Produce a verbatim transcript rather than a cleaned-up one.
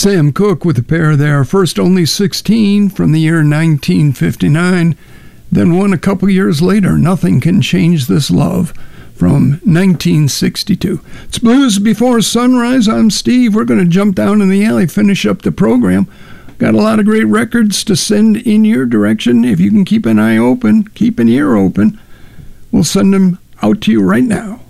Sam Cooke with a pair there. First Only sixteen from the year nineteen fifty-nine. Then one a couple years later, Nothing Can Change This Love from nineteen sixty-two. It's Blues Before Sunrise. I'm Steve. We're going to jump down in the alley, finish up the program. Got a lot of great records to send in your direction. If you can keep an eye open, keep an ear open, we'll send them out to you right now.